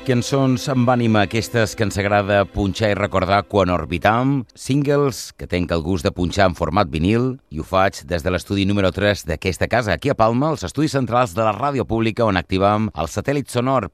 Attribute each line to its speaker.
Speaker 1: Cançons amb ànima, aquestes que ens agrada punxar i recordar quan orbitam, singles que tenc el gust de punxar en format vinil, i ho faig des de l'estudi número 3 d'aquesta casa, aquí a Palma, als estudis centrals de la ràdio pública, on activam el satèl·lit sonor